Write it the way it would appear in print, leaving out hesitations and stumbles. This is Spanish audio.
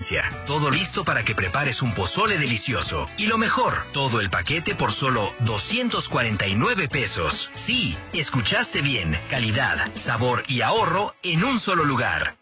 experiencia. Todo listo para que prepares un pozole delicioso. Y lo mejor, todo el paquete por solo 249 pesos. Sí, escuchaste bien. Calidad, sabor y ahorro en un solo lugar.